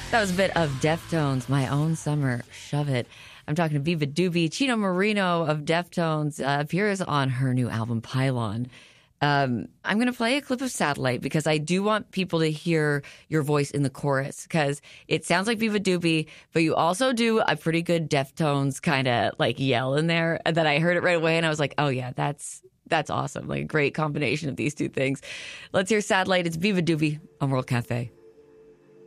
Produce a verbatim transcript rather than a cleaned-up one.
That was a bit of Deftones, My Own Summer, Shove It. I'm talking to Viva Doobie. Chino Marino of Deftones uh, appears on her new album, Pylon. Um, I'm going to play a clip of Satellite because I do want people to hear your voice in the chorus because it sounds like Viva Doobie, but you also do a pretty good Deftones kind of like yell in there that I heard it right away and I was like, oh yeah, that's that's awesome. Like a great combination of these two things. Let's hear Satellite. It's Viva Doobie on World Cafe.